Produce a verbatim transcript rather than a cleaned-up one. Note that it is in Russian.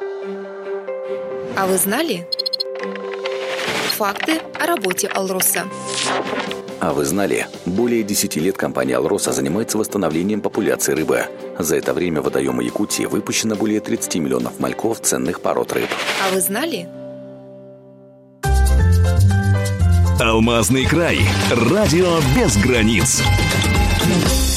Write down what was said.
А вы знали? Факты о работе «Алроса». А вы знали? Более десяти лет компания «Алроса» занимается восстановлением популяции рыбы. За это время в водоемы Якутии выпущено более тридцати миллионов мальков ценных пород рыб. А вы знали? Алмазный край. Радио без границ.